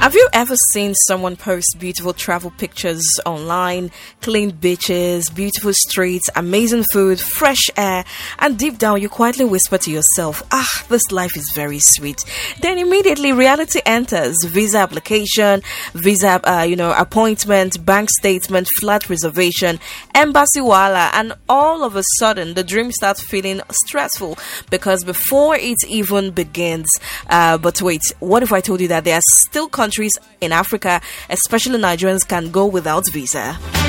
Have you ever seen someone post beautiful travel pictures online, clean beaches, beautiful streets, amazing food, fresh air, and deep down you quietly whisper to yourself, this life is very sweet. Then immediately reality enters: visa application, visa appointment, bank statement, flight reservation, embassy wala, and all of a sudden the dream starts feeling stressful because before it even begins. But wait, what if I told you that there are still countries in Africa, especially Nigerians, can go without visa?